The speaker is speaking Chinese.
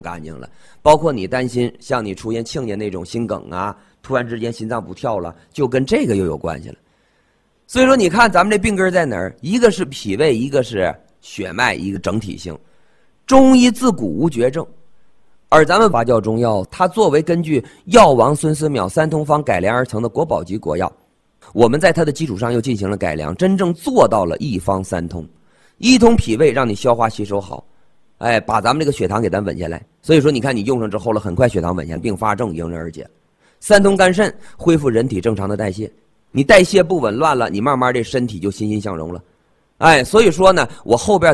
干净了。包括你担心像你出现亲家那种心梗啊，突然之间心脏不跳了，就跟这个又有关系了。所以说你看咱们这病根在哪儿？一个是脾胃，一个是血脉，一个整体性。中医自古无绝症，而咱们发酵中药，它作为根据药王孙思邈三通方改良而成的国宝级国药，我们在它的基础上又进行了改良，真正做到了一方三通。一通脾胃，让你消化吸收好，把咱们这个血糖给咱稳下来。所以说你看你用上之后了，很快血糖稳下来，并发症迎刃而解。三通肝肾，恢复人体正常的代谢。你代谢不紊乱了，你慢慢这身体就欣欣向荣了。所以说呢，我后边